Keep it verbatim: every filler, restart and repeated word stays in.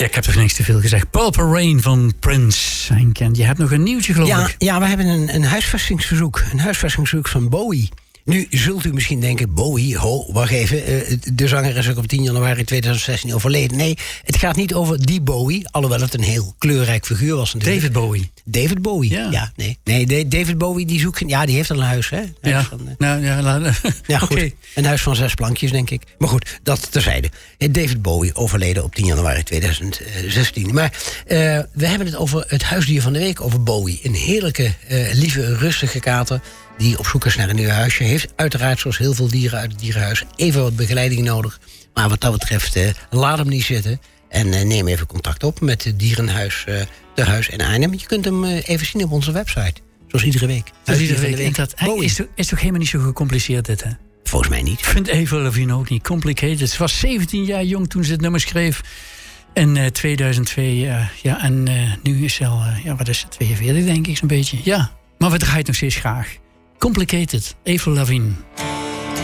Ja, ik heb toch niks te veel gezegd. Purple Rain van Prince. En je hebt nog een nieuwtje, geloof ja, ik. Ja, we hebben een, een huisvestingsverzoek. Een huisvestingsverzoek van Bowie. Nu zult u misschien denken, Bowie, ho, wacht even. De zanger is ook op tien januari tweeduizend zestien overleden. Nee, het gaat niet over die Bowie. Alhoewel het een heel kleurrijk figuur was natuurlijk. David Bowie. David Bowie, ja. ja nee. nee, David Bowie, die zoekt... Ja, die heeft al een huis, hè? Een ja, huis van, uh, nou, ja, la, ja, goed. Okay. Een huis van zes plankjes, denk ik. Maar goed, dat terzijde. David Bowie, overleden op tien januari tweeduizend zestien. Maar uh, we hebben het over het huisdier van de week, over Bowie. Een heerlijke, uh, lieve, rustige kater die op zoek is naar een nieuw huisje. Heeft uiteraard, zoals heel veel dieren uit het dierenhuis, even wat begeleiding nodig. Maar wat dat betreft, uh, laat hem niet zitten. En uh, neem even contact op met het dierenhuis uh, te huis in Arnhem. Je kunt hem uh, even zien op onze website. Zoals iedere week. Zoals iedere week. week. Dat, hij is, toch, is toch helemaal niet zo gecompliceerd dit, hè? Volgens mij niet. Ik vind Avril Lavigne ook niet complicated. Ze was zeventien jaar jong toen ze het nummer schreef. In uh, tweeduizend twee. Uh, ja, en uh, nu is ze al, uh, ja, wat is het, tweeënveertig denk ik zo'n beetje. Ja, maar we draaien het nog steeds graag. Complicated, Avril Lavigne.